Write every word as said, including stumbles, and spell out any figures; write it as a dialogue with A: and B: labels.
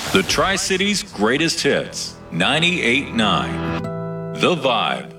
A: The Tri-Cities Greatest Hits, ninety-eight point nine. The Vibe.